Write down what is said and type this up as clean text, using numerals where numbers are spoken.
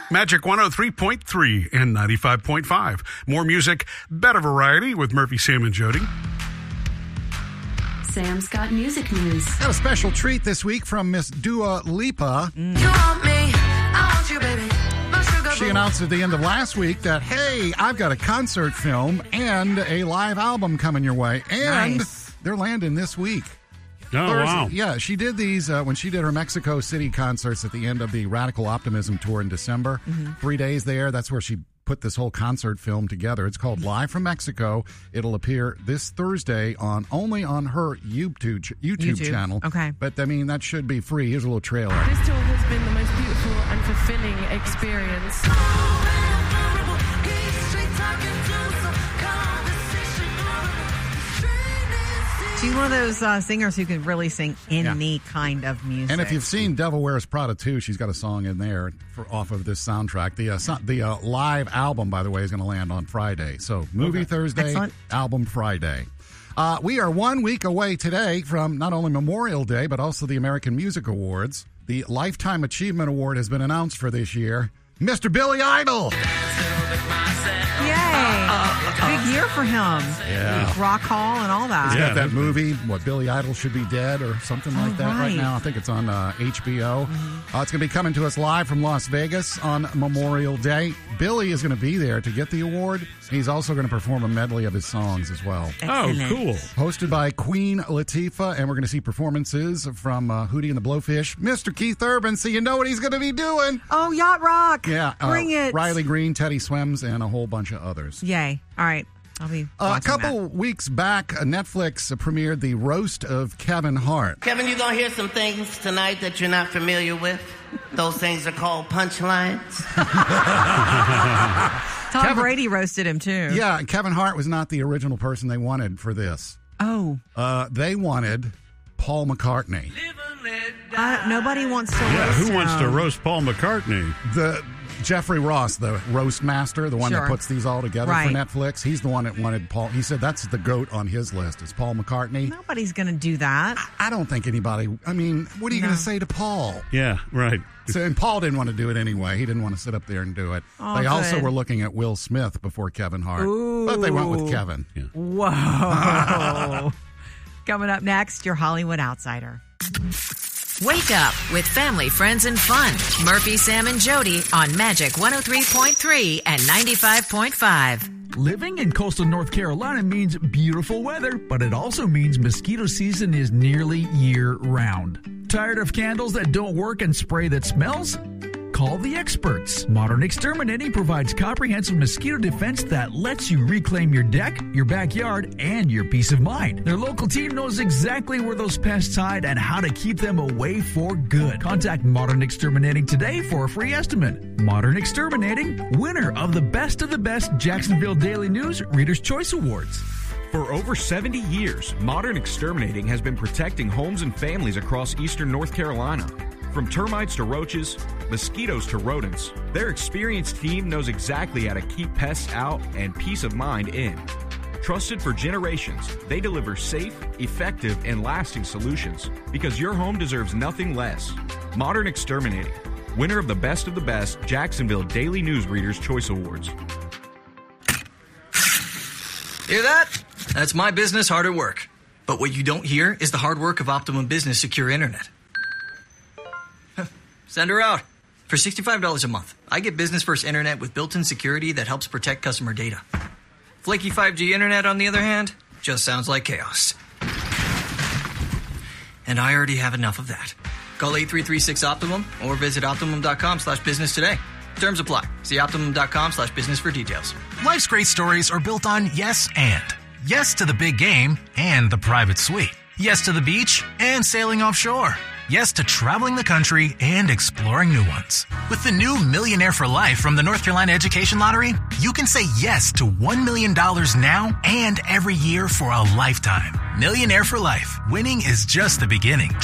Magic 103.3 and 95.5. More music, better variety with Murphy, Sam, and Jody. Sam's got music news. Got a special treat this week from Miss Dua Lipa. You want me, I want you, baby. My sugar She boo. announced at the end of last week that, hey, I've got a concert film and a live album coming your way. And they're landing this week. Oh, wow. Yeah, she did these when she did her Mexico City concerts at the end of the Radical Optimism tour in December. 3 days there. That's where she put this whole concert film together. It's called Live from Mexico. It'll appear this Thursday only on her YouTube channel. Okay. But, I mean, that should be free. Here's a little trailer. This tour has been the most beautiful and fulfilling experience. She's one of those singers who can really sing any kind of music. And if you've seen Devil Wears Prada 2, she's got a song in there off of this soundtrack. The live album, by the way, is going to land on Friday. So movie Thursday, Excellent. album Friday. We are 1 week away today from not only Memorial Day, but also the American Music Awards. The Lifetime Achievement Award has been announced for this year. Mr. Billy Idol. Yay! Big year for him. Yeah. Rock Hall and all that. He's got that movie, Billy Idol Should Be Dead or something like that right now. I think it's on HBO. It's going to be coming to us live from Las Vegas on Memorial Day. Billy is going to be there to get the award. He's also going to perform a medley of his songs as well. Excellent. Oh, cool. Hosted by Queen Latifah, and we're going to see performances from Hootie and the Blowfish, Mr. Keith Urban, so you know what he's going to be doing. Oh, Yacht Rock. Yeah. Bring it. Riley Green, Teddy Swims, and a whole bunch of others. Yay. All right. I'll be A watching couple that. weeks back, Netflix premiered the Roast of Kevin Hart. Kevin, you're going to hear some things tonight that you're not familiar with. Those things are called punchlines. Tom Brady roasted him, too. Yeah, Kevin Hart was not the original person they wanted for this. Oh. They wanted Paul McCartney. Nobody wants to roast Who wants to him. roast Paul McCartney? The Jeffrey Ross, the roast master, the one that puts these all together for Netflix, he's the one that wanted Paul. He said that's the GOAT on his list is Paul McCartney. Nobody's going to do that. I don't think anybody, I mean, what are you going to say to Paul? Yeah, right. So, and Paul didn't want to do it anyway. He didn't want to sit up there and do it. Oh, they also good. were looking at Will Smith before Kevin Hart. Ooh. But they went with Kevin. Yeah. Whoa. Coming up next, your Hollywood Outsider. Wake up with family, friends, and fun. Murphy, Sam, and Jody on Magic 103.3 and 95.5. Living in coastal North Carolina means beautiful weather, but it also means mosquito season is nearly year-round. Tired of candles that don't work and spray that smells? Call the experts. Modern Exterminating provides comprehensive mosquito defense that lets you reclaim your deck, your backyard, and your peace of mind. Their local team knows exactly where those pests hide and how to keep them away for good. Contact Modern Exterminating today for a free estimate. Modern Exterminating, winner of the Best Jacksonville Daily News Reader's Choice Awards. For over 70 years, Modern Exterminating has been protecting homes and families across eastern North Carolina. From termites to roaches, mosquitoes to rodents, their experienced team knows exactly how to keep pests out and peace of mind in. Trusted for generations, they deliver safe, effective, and lasting solutions because your home deserves nothing less. Modern Exterminating, winner of the Best Jacksonville Daily News Reader's Choice Awards. Hear that? That's my business hard at work. But what you don't hear is the hard work of Optimum Business Secure Internet. Send her out. For $65 a month, I get business first internet with built-in security that helps protect customer data. Flaky 5G internet, on the other hand, just sounds like chaos. And I already have enough of that. Call 8336-OPTIMUM or visit Optimum.com/business today. Terms apply. See Optimum.com/business for details. Life's great stories are built on yes and. Yes to the big game and the private suite. Yes to the beach and sailing offshore. Yes to traveling the country and exploring new ones. With the new Millionaire for Life from the North Carolina Education Lottery, you can say yes to $1 million now and every year for a lifetime. Millionaire for Life. Winning is just the beginning.